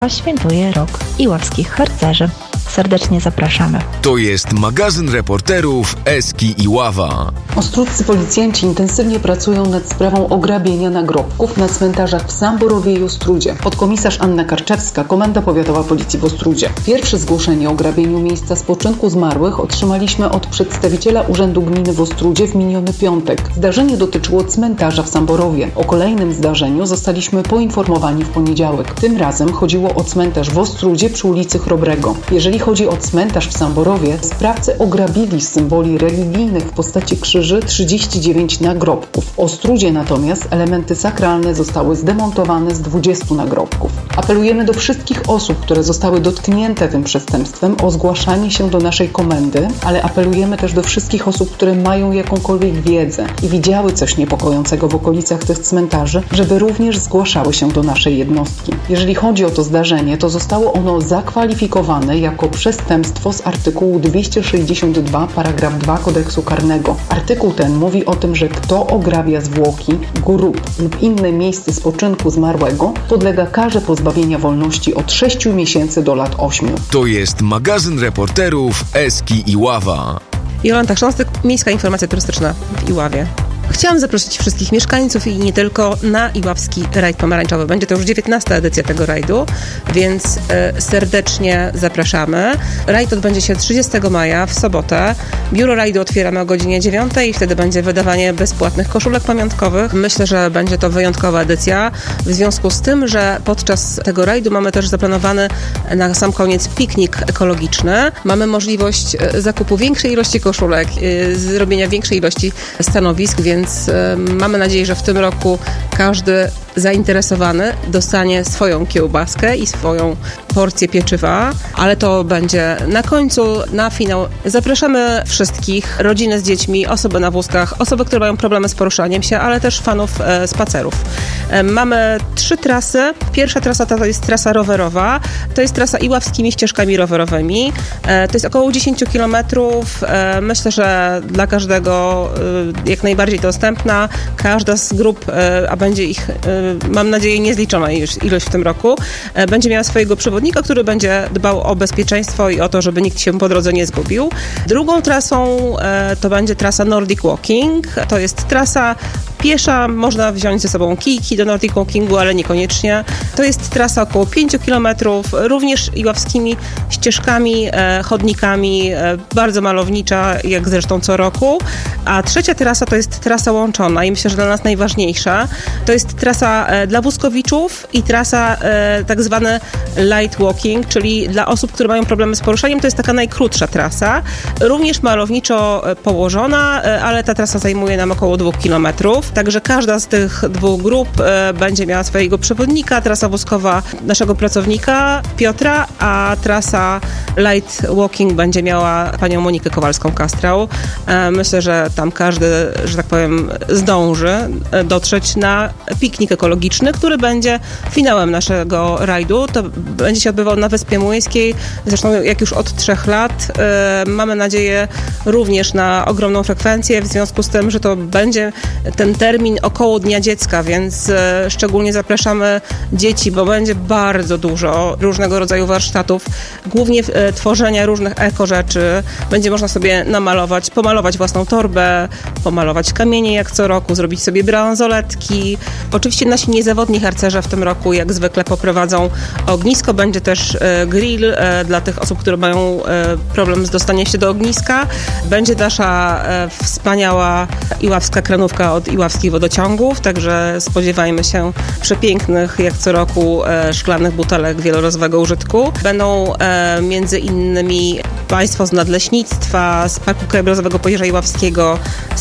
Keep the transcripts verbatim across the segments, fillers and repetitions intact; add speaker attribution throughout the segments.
Speaker 1: świętuje rok iławskich harcerzy. Serdecznie zapraszamy.
Speaker 2: To jest magazyn reporterów Eski Iława.
Speaker 3: Ostródzcy policjanci intensywnie pracują nad sprawą ograbienia nagrobków na cmentarzach w Samborowie i Ostródzie. Podkomisarz Anna Karczewska, Komenda Powiatowa Policji w Ostródzie. Pierwsze zgłoszenie o ograbieniu miejsca spoczynku zmarłych otrzymaliśmy od przedstawiciela Urzędu Gminy w Ostródzie w miniony piątek. Zdarzenie dotyczyło cmentarza w Samborowie. O kolejnym zdarzeniu zostaliśmy poinformowani w poniedziałek. Tym razem chodziło o cmentarz w Ostródzie przy ulicy Chrobrego. Jeżeli chodzi o cmentarz w Samborowie, sprawcy ograbili z symboli religijnych w postaci krzyży trzydzieści dziewięć nagrobków. W Ostródzie natomiast elementy sakralne zostały zdemontowane z dwudziestu nagrobków. Apelujemy do wszystkich osób, które zostały dotknięte tym przestępstwem, o zgłaszanie się do naszej komendy, ale apelujemy też do wszystkich osób, które mają jakąkolwiek wiedzę i widziały coś niepokojącego w okolicach tych cmentarzy, żeby również zgłaszały się do naszej jednostki. Jeżeli chodzi o to zdarzenie, to zostało ono zakwalifikowane jako przestępstwo z artykułu dwieście sześćdziesiąt dwa paragraf dwa Kodeksu Karnego. Artykuł ten mówi o tym, że kto ograbia zwłoki, grób lub inne miejsce spoczynku zmarłego, podlega karze pozbawienia wolności od sześciu miesięcy do lat ośmiu.
Speaker 2: To jest magazyn reporterów Eski Iława.
Speaker 4: Jolanta Chrząstek, Miejska Informacja Turystyczna w Iławie. Chciałam zaprosić wszystkich mieszkańców i nie tylko na iławski rajd pomarańczowy. Będzie to już dziewiętnasta edycja tego rajdu, więc y, serdecznie zapraszamy. Rajd odbędzie się trzydziestego maja w sobotę. Biuro rajdu otwieramy o godzinie dziewiątej i wtedy będzie wydawanie bezpłatnych koszulek pamiątkowych. Myślę, że będzie to wyjątkowa edycja, w związku z tym, że podczas tego rajdu mamy też zaplanowany na sam koniec piknik ekologiczny. Mamy możliwość zakupu większej ilości koszulek, y, zrobienia większej ilości stanowisk, więc Więc mamy nadzieję, że w tym roku każdy zainteresowany dostanie swoją kiełbaskę i swoją porcję pieczywa, ale to będzie na końcu, na finał. Zapraszamy wszystkich, rodziny z dziećmi, osoby na wózkach, osoby, które mają problemy z poruszaniem się, ale też fanów e, spacerów. E, mamy trzy trasy. Pierwsza trasa to jest trasa rowerowa. To jest trasa iławskimi ścieżkami rowerowymi. E, to jest około dziesięć kilometrów. E, myślę, że dla każdego e, jak najbardziej dostępna. Każda z grup, e, a będzie ich e, mam nadzieję niezliczona już ilość w tym roku, e, będzie miała swojego przewodnika, który będzie dbał o bezpieczeństwo i o to, żeby nikt się po drodze nie zgubił. Drugą trasą e, to będzie trasa Nordic Walking. To jest trasa piesza, można wziąć ze sobą kijki do Nordic Walkingu, ale niekoniecznie. To jest trasa około pięć kilometrów, również iławskimi ścieżkami, e, chodnikami, e, bardzo malownicza, jak zresztą co roku. A trzecia trasa to jest trasa łączona i myślę, że dla nas najważniejsza. To jest trasa e, dla wózkowiczów i trasa e, tak zwany light walking, czyli dla osób, które mają problemy z poruszaniem. To jest taka najkrótsza trasa, również malowniczo położona, e, ale ta trasa zajmuje nam około dwóch kilometrów. Także każda z tych dwóch grup e, będzie miała swojego przewodnika. Trasa wózkowa naszego pracownika Piotra, a trasa light walking będzie miała panią Monikę Kowalską-Kastrał. E, myślę, że tam każdy, że tak powiem, zdąży dotrzeć na piknik ekologiczny, który będzie finałem naszego rajdu. To będzie się odbywał na Wyspie Młyńskiej, zresztą jak już od trzech lat. E, mamy nadzieję również na ogromną frekwencję, w związku z tym, że to będzie ten termin około Dnia Dziecka, więc e, szczególnie zapraszamy dzieci, bo będzie bardzo dużo różnego rodzaju warsztatów, głównie e, tworzenia różnych eko rzeczy. Będzie można sobie namalować, pomalować własną torbę, pomalować kamienie jak co roku, zrobić sobie bransoletki. Oczywiście nasi niezawodni harcerze w tym roku jak zwykle poprowadzą ognisko. Będzie też e, grill e, dla tych osób, które mają e, problem z dostaniem się do ogniska. Będzie nasza e, wspaniała iławska kranówka od iławskich wodociągów, także spodziewajmy się przepięknych jak co roku e, szklanych butelek wielorazowego użytku. Będą e, między innymi państwo z nadleśnictwa, z Parku Krajobrazowego Pojezia Iławskiego,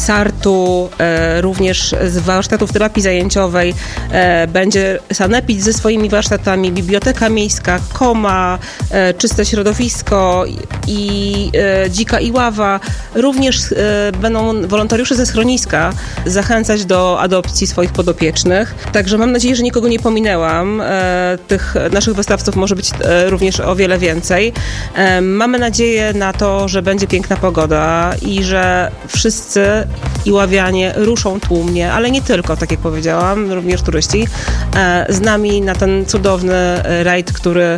Speaker 4: sartu, e, również z warsztatów terapii zajęciowej. E, będzie sanepid ze swoimi warsztatami, biblioteka miejska, Koma, e, czyste środowisko i e, Dzika Iława. Również e, będą wolontariusze ze schroniska zachęcać zachęcać do adopcji swoich podopiecznych. Także mam nadzieję, że nikogo nie pominęłam. E, tych naszych wystawców może być e, również o wiele więcej. E, mamy nadzieję na to, że będzie piękna pogoda i że wszyscy iławianie ruszą tłumnie, ale nie tylko, tak jak powiedziałam, również turyści, e, z nami na ten cudowny rajd, który